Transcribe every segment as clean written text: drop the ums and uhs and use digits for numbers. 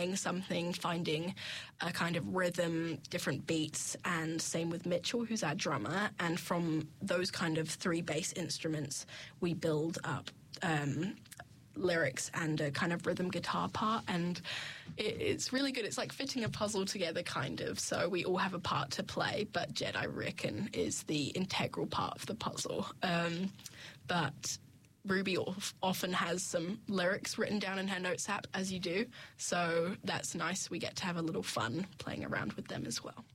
playing something, finding a kind of rhythm, different beats, and same with Mitchell, who's our drummer. And from those kind of 3 bass instruments, we build up lyrics and a kind of rhythm guitar part, and it's really good. It's like fitting a puzzle together, kind of. So we all have a part to play, but Jed, I reckon, is the integral part of the puzzle. But Ruby often has some lyrics written down in her notes app, as you do, so that's nice. We get to have a little fun playing around with them as well.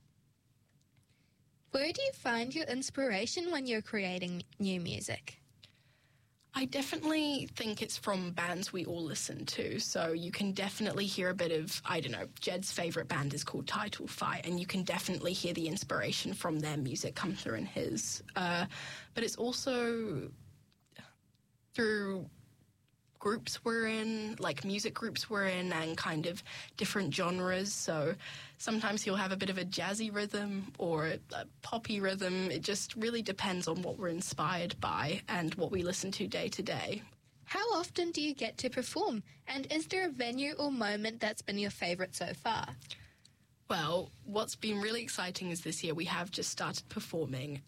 Where do you find your inspiration when you're creating new music? I definitely think it's from bands we all listen to. So you can definitely hear a bit of, I don't know, Jed's favourite band is called Title Fight, and you can definitely hear the inspiration from their music come through in his. But it's also through groups we're in, like music groups we're in, and kind of different genres. So sometimes he'll have a bit of a jazzy rhythm or a poppy rhythm. It just really depends on what we're inspired by and what we listen to day to day. How often do you get to perform? And is there a venue or moment that's been your favourite so far? Well, what's been really exciting is this year we have just started performing.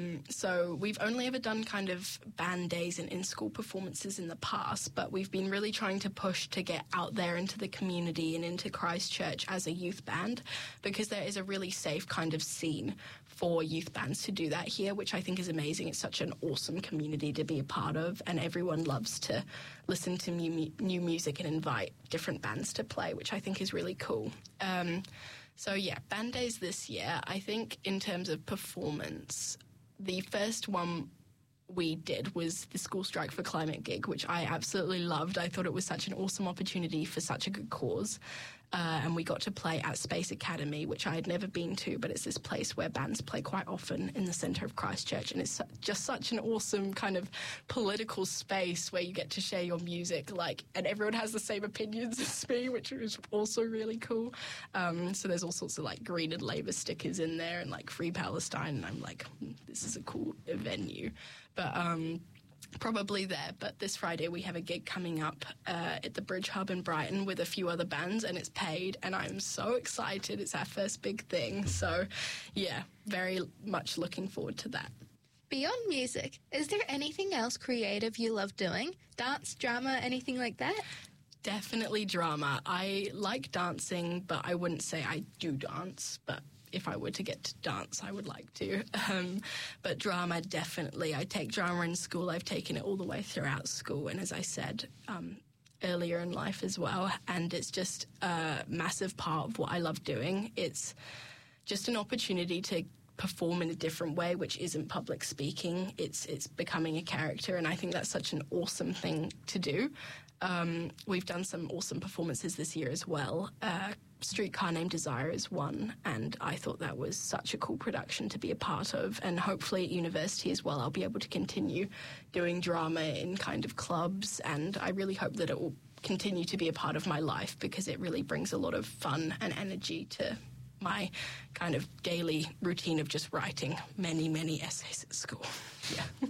So we've only ever done kind of band days and in-school performances in the past, but we've been really trying to push to get out there into the community and into Christchurch as a youth band, because there is a really safe kind of scene for youth bands to do that here, which I think is amazing. It's such an awesome community to be a part of, and everyone loves to listen to new music and invite different bands to play, which I think is really cool. So yeah, band days this year. I think in terms of performance, the first one we did was the School Strike for Climate gig, which I absolutely loved. I thought it was such an awesome opportunity for such a good cause. And we got to play at Space Academy, which I had never been to, but it's this place where bands play quite often in the centre of Christchurch. And it's just such an awesome kind of political space where you get to share your music, and everyone has the same opinions as me, which was also really cool. So there's all sorts of Green and Labour stickers in there and Free Palestine. And I'm like, this is a cool venue. But probably there, but this Friday we have a gig coming up at the Bridge Hub in Brighton with a few other bands, and it's paid, and I'm so excited. It's our first big thing, so yeah, very much looking forward to that. Beyond music, is there anything else creative you love doing? Dance, drama, anything like that? Definitely drama. I like dancing, but I wouldn't say I do dance, but if I were to get to dance, I would like to. But drama, definitely. I take drama in school. I've taken it all the way throughout school. And as I said, earlier in life as well. And it's just a massive part of what I love doing. It's just an opportunity to perform in a different way, which isn't public speaking. It's becoming a character. And I think that's such an awesome thing to do. We've done some awesome performances this year as well. Streetcar Named Desire is one, and I thought that was such a cool production to be a part of. And hopefully at university as well, I'll be able to continue doing drama in kind of clubs, and I really hope that it will continue to be a part of my life, because it really brings a lot of fun and energy to my kind of daily routine of just writing many, many essays at school. Yeah.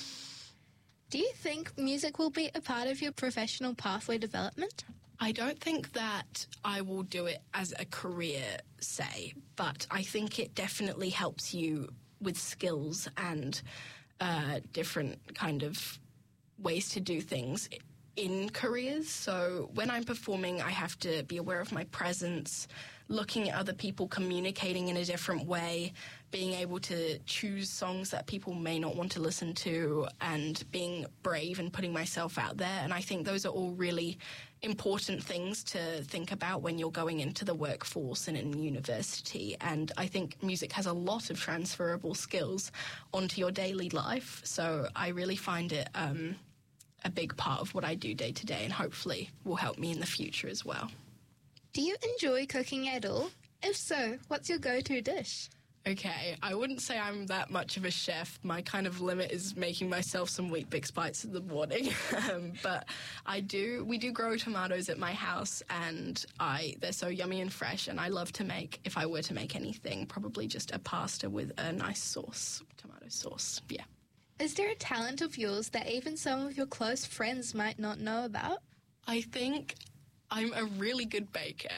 Do you think music will be a part of your professional pathway development? I don't think that I will do it as a career, say, but I think it definitely helps you with skills and different kind of ways to do things in careers. So when I'm performing, I have to be aware of my presence, looking at other people, communicating in a different way, being able to choose songs that people may not want to listen to, and being brave and putting myself out there. And I think those are all really important things to think about when you're going into the workforce and in university. And I think music has a lot of transferable skills onto your daily life. So I really find it a big part of what I do day to day, and hopefully will help me in the future as well. Do you enjoy cooking at all? If so, what's your go-to dish? Okay, I wouldn't say I'm that much of a chef. My kind of limit is making myself some Weet-Bix bites in the morning. But we do grow tomatoes at my house, and they're so yummy and fresh, and I love to make, if I were to make anything, probably just a pasta with a nice sauce, tomato sauce, yeah. Is there a talent of yours that even some of your close friends might not know about? I think I'm a really good baker,